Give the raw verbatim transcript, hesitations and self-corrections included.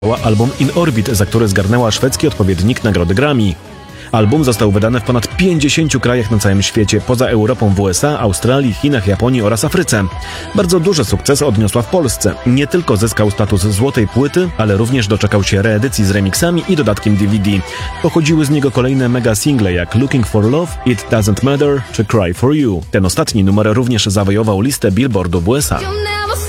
album In Orbit, za który zgarnęła szwedzki odpowiednik nagrody Grammy. Album został wydany w ponad pięćdziesięciu krajach na całym świecie, poza Europą w U S A, Australii, Chinach, Japonii oraz Afryce. Bardzo duży sukces odniosła w Polsce. Nie tylko zyskał status złotej płyty, ale również doczekał się reedycji z remixami i dodatkiem D V D. Pochodziły z niego kolejne mega single jak Looking for Love, It Doesn't Matter czy Cry for You. Ten ostatni numer również zawojował listę Billboardu w U S A.